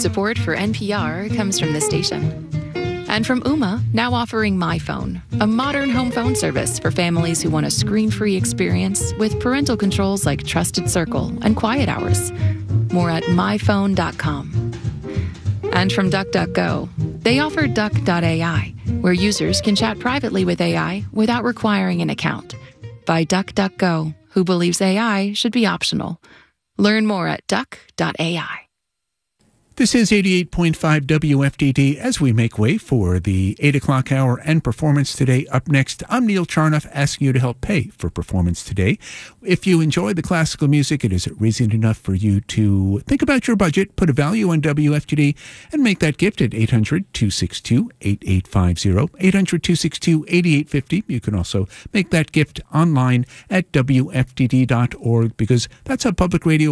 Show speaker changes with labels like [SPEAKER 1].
[SPEAKER 1] Support for NPR comes from the station. And from Ooma, now offering MyPhone, a modern home phone service for families who want a screen-free experience with parental controls like Trusted Circle and Quiet Hours. More at myphone.com. And from DuckDuckGo, they offer Duck.ai, where users can chat privately with AI without requiring an account. By DuckDuckGo, who believes AI should be optional. Learn more at Duck.ai.
[SPEAKER 2] This is 88.5 WFDD as we make way for the 8 o'clock hour and Performance Today. Up next, I'm Neil Charnoff asking you to help pay for Performance Today. If you enjoy the classical music, it is reason enough for you to think about your budget, put a value on WFDD, and make that gift at 800-262-8850, 800-262-8850. You can also make that gift online at WFDD.org because that's how public radio